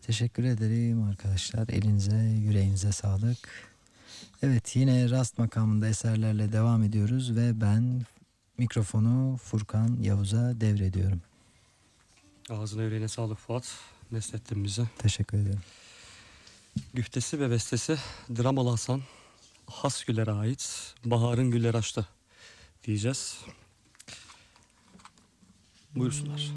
Teşekkür ederim arkadaşlar. Elinize, yüreğinize sağlık. Evet, yine rast makamında eserlerle devam ediyoruz ve ben mikrofonu Furkan Yavuz'a devrediyorum. Ağzına yüreğine sağlık Fuat. Neslettin bizi. Teşekkür ederim. Güftesi ve bestesi Dramalı Hasan Hasgüler'e ait Baharın Güller Açtı diyeceğiz. Buyursunlar.